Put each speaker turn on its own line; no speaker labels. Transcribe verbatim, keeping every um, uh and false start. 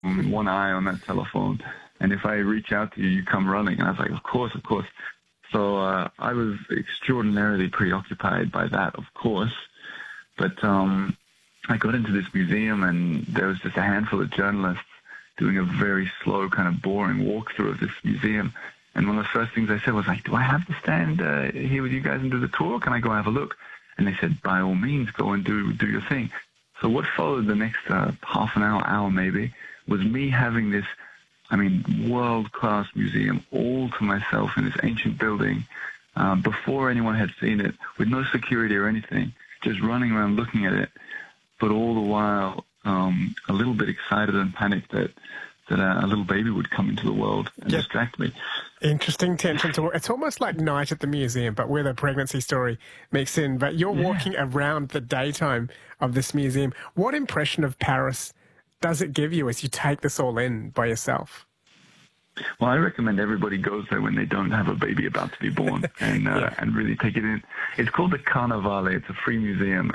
one eye on that telephone. And if I reach out to you, you come running. And I was like, of course, of course. So uh, I was extraordinarily preoccupied by that, of course. But um, I got into this museum, and there was just a handful of journalists doing a very slow, kind of boring walkthrough of this museum. And one of the first things I said was like, do I have to stand uh, here with you guys and do the tour? Can I go have a look? And they said, by all means, go and do do your thing. So what followed the next uh, half an hour, hour maybe, was me having this, I mean, world-class museum all to myself in this ancient building um, before anyone had seen it, with no security or anything, just running around looking at it, but all the while um, a little bit excited and panicked that that a, a little baby would come into the world and
yep.
distract me.
Interesting tension to It's almost like Night at the Museum, but with a pregnancy story mixed in. But you're
Yeah.
walking around the daytime of this museum. What impression of Paris does it give you as you take this all in by yourself?
Well, I recommend everybody goes there when they don't have a baby about to be born and uh,
yeah.
and really take it in. It's called the Carnivale. It's a free museum.